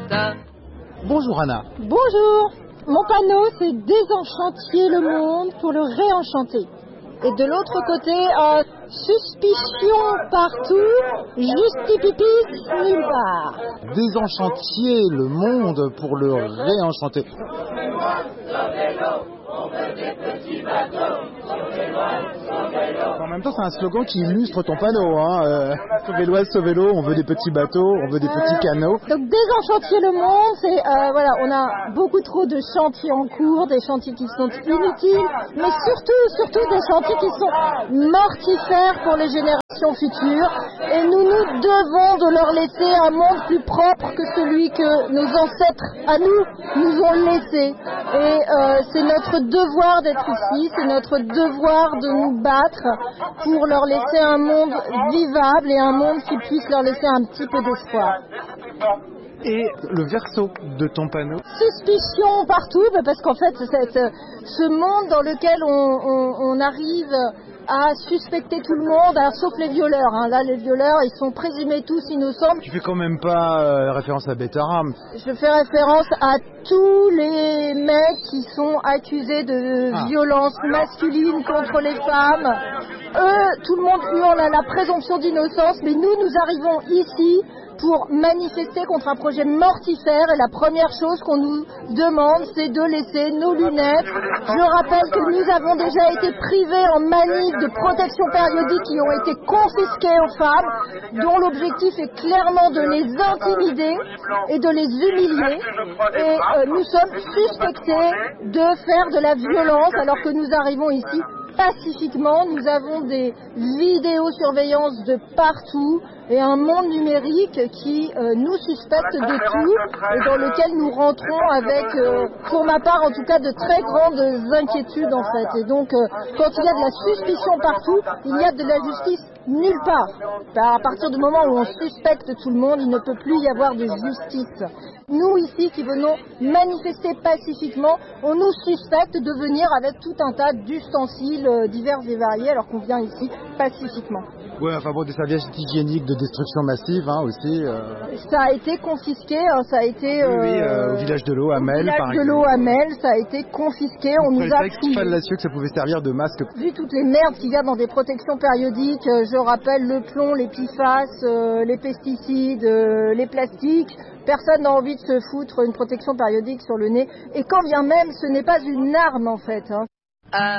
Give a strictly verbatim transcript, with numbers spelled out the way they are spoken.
l'État. Bonjour Anna. Bonjour. Mon panneau, c'est désenchantier le monde pour le réenchanter. Et de l'autre côté, euh, suspicion partout, justipipis nulle part. Désenchantier le monde pour le réenchanter. En même temps, c'est un slogan qui illustre ton panneau. Hein. Euh, Sauvez-l'Oise, sauvez-l'eau, on veut des petits bateaux, on veut des petits canots. Donc désenchantier le monde, c'est euh, voilà, on a beaucoup trop de chantiers en cours, des chantiers qui sont inutiles, mais surtout, surtout des chantiers qui sont mortifères pour les générations futures. Et nous nous devons de leur laisser un monde plus propre que celui que nos ancêtres à nous nous ont laissé. Et euh, c'est notre devoir d'être ici, c'est notre devoir de nous battre pour leur laisser un monde vivable et un monde qui puisse leur laisser un petit peu d'espoir. Et le verso de ton panneau? Suspicion partout, parce qu'en fait, cette, ce monde dans lequel on, on, on arrive à suspecter tout le monde, alors, sauf les violeurs. Hein. Là, les violeurs, ils sont présumés tous innocents. Tu fais quand même pas euh, référence à Betaram. Je fais référence à tous les mecs qui sont accusés de ah. violence masculine contre les femmes. Eux, tout le monde hurle à la présomption d'innocence, mais nous, nous arrivons ici pour manifester contre un projet mortifère, et la première chose qu'on nous demande, c'est de laisser nos lunettes. Je rappelle que nous avons déjà été privés en manif de protection périodique qui ont été confisquées aux femmes, dont l'objectif est clairement de les intimider et de les humilier. Et euh, nous sommes suspectés de faire de la violence alors que nous arrivons ici pacifiquement. Nous avons des vidéosurveillances de partout et un monde numérique qui euh, nous suspecte de tout et dans lequel nous rentrons avec, euh, pour ma part en tout cas, de très grandes inquiétudes en fait. Et donc, euh, quand il y a de la suspicion partout, il y a de la justice nulle part. À partir du moment où on suspecte tout le monde, il ne peut plus y avoir de justice. Nous ici qui venons manifester pacifiquement, on nous suspecte de venir avec tout un tas d'ustensiles euh, divers et variés alors qu'on vient ici pacifiquement. Ouais, enfin bon, des serviettes hygiéniques de destruction massive hein, aussi. Euh... Ça a été confisqué, hein, ça a été... Oui, oui euh, au village de l'eau à Mel, par exemple. Au village de l'eau à Mel, ça a été confisqué, on nous a fouillé. Fallacieux que ça pouvait servir de masque. Vu toutes les merdes qu'il y a dans des protections périodiques, euh, je rappelle le plomb, les P F A S, euh, les pesticides, euh, les plastiques, personne n'a envie de se foutre une protection périodique sur le nez. Et quand bien même, ce n'est pas une arme en fait. Hein.